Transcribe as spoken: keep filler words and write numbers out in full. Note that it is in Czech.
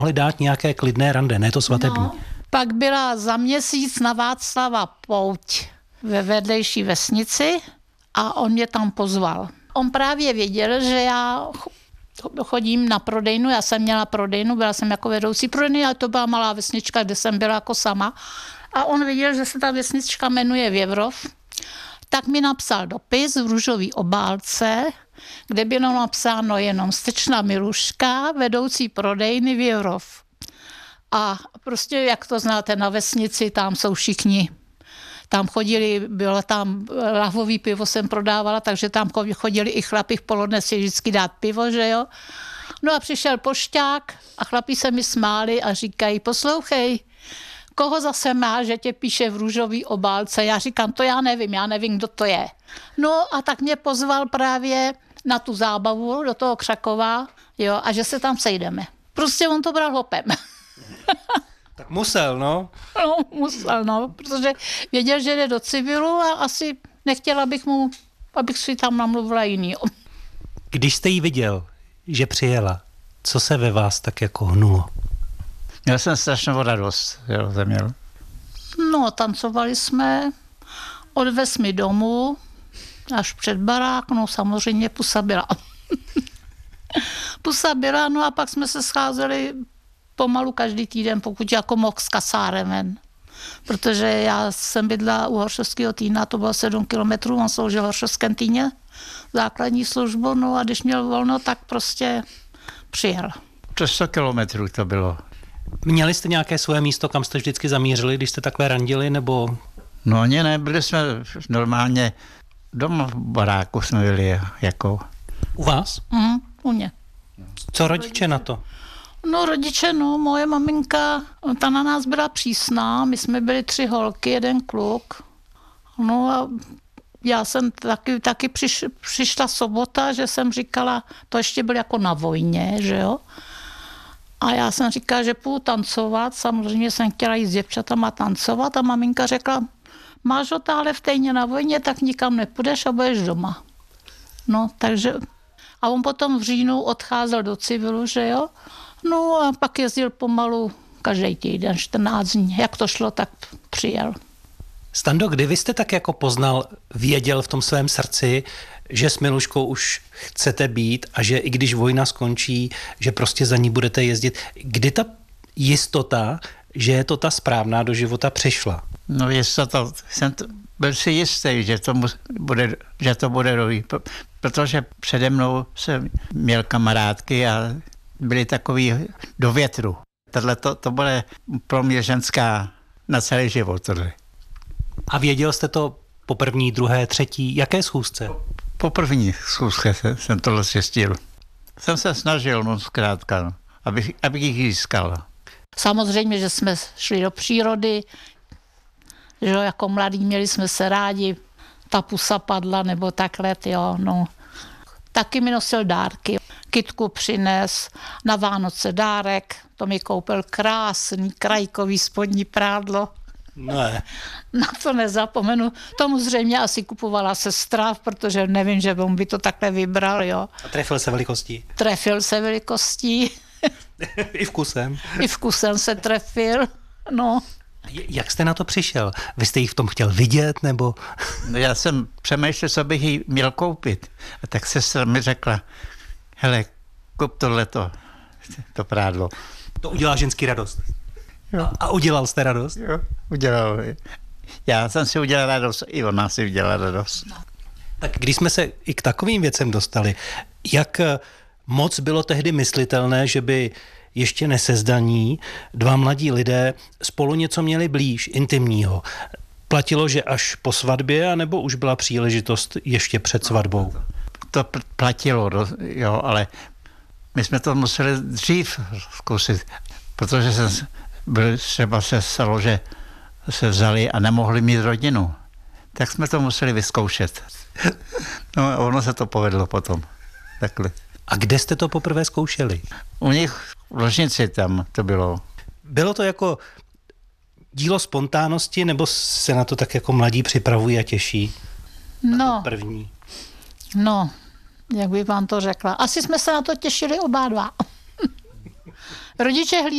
mohli dát nějaké klidné rande, ne to svatební. No, pak byla za měsíc na Václava pouť ve vedlejší vesnici a on mě tam pozval. On právě věděl, že já chodím na prodejnu, já jsem měla prodejnu, byla jsem jako vedoucí prodejny, ale to byla malá vesnička, kde jsem byla jako sama. A on věděl, že se ta vesnička jmenuje Věvrov, tak mi napsal dopis v růžové obálce, kde bylo napsáno jenom Stečna Miluška, vedoucí prodejny Věvrov. A prostě, jak to znáte, na vesnici, tam jsou všichni. Tam chodili, bylo tam lahvový pivo jsem prodávala, takže tam chodili i chlapi v poledne si vždycky dát pivo, že jo. No a přišel pošťák a chlapi se mi smáli a říkají, poslouchej, koho zase má, že tě píše v růžový obálce? Já říkám, to já nevím, já nevím, kdo to je. No a tak mě pozval právě na tu zábavu do toho Křakova, jo, a že se tam sejdeme. Prostě on to bral hopem. Tak musel, no. No, musel, no, protože věděl, že jde do civilu a asi nechtěla bych mu, abych si tam namluvila jiný. Když jste jí viděl, že přijela, co se ve vás tak jako hnulo? Měl jsem strašnou radost, jo, jsem měl. No, tancovali jsme, odvez mi domů, až před barák, no samozřejmě pusa byla. Pusa byla, no a pak jsme se scházeli pomalu každý týden, pokud jako mohl s kasárem ven. Protože já jsem bydla u Horšovského Týna, to bylo sedm kilometrů, on sloužil v Horšovském Týně, základní službu, no a když měl volno, tak prostě přijel. To sto kilometrů to bylo. Měli jste nějaké svoje místo, kam jste vždycky zamířili, když jste takhle randili, nebo? No ani ne, byli jsme normálně doma v baráku jsme byli jako. U vás? Mhm, u mě. Co rodiče na to? No rodiče, no, moje maminka, ta na nás byla přísná, my jsme byli tři holky, jeden kluk. No a já jsem taky, taky přiš, přišla sobota, že jsem říkala, to ještě byl jako na vojně, že jo. A já jsem říkala, že půjdu tancovat, samozřejmě jsem chtěla jít s děvčatama tancovat a maminka řekla, máš ho táhle v týdně na vojně, tak nikam nepůjdeš a budeš doma. No, takže, a on potom v říjnu odcházel do civilu, že jo. No a pak jezdil pomalu každý týden, čtrnáct dní. Jak to šlo, tak přijel. Stando, kdy vy jste tak jako poznal, věděl v tom svém srdci, že s Miluškou už chcete být a že i když vojna skončí, že prostě za ní budete jezdit. Kdy ta jistota, že je to ta správná do života přišla? No jistota, jsem to, byl si jistý, že to, bude, že to bude dobrý, protože přede mnou jsem měl kamarádky a byly takový do větru. Tohle to, to bude pro mě ženská na celý život. Tohle. A věděl jste to po první, druhé, třetí, jaké schůzce? Po první schůzce jsem tohle zjistil. Jsem se snažil, no zkrátka, no, abych, abych jich získal. Samozřejmě, že jsme šli do přírody, že jako mladí měli jsme se rádi, ta pusa padla nebo takhle, jo, no. Taky mi nosil dárky. Kytku přines, na Vánoce dárek, to mi koupil krásný krajkový spodní prádlo. Ne. Na to nezapomenu. Tomu zřejmě asi kupovala sestra, protože nevím, že on by to takhle vybral, jo. A trefil se velikostí? Trefil se velikostí. I vkusem? I vkusem se trefil, no. Jak jste na to přišel? Vy jste ji v tom chtěl vidět, nebo? No já jsem přemýšlel, co bych jí měl koupit. A tak sestra mi řekla, hele, kup tohleto, to prádlo. To udělá ženský radost. Jo. A udělal jste radost? Jo, udělal. Já jsem si udělal radost, i ona si udělala radost. No. Tak když jsme se i k takovým věcem dostali, jak moc bylo tehdy myslitelné, že by ještě nesezdaní dva mladí lidé spolu něco měli blíž, intimního? Platilo, že až po svatbě, anebo už byla příležitost ještě před svatbou? To platilo, jo, ale my jsme to museli dřív zkusit, protože jsem byl, třeba se stalo, že se vzali a nemohli mít rodinu. Tak jsme to museli vyzkoušet. No a ono se to povedlo potom. Takhle. A kde jste to poprvé zkoušeli? U nich v ložnici tam to bylo. Bylo to jako dílo spontánnosti, nebo se na to tak jako mladí připravují a těší? No, První. no, jak bych vám to řekla. Asi jsme se na to těšili oba dva. Rodiče hlídají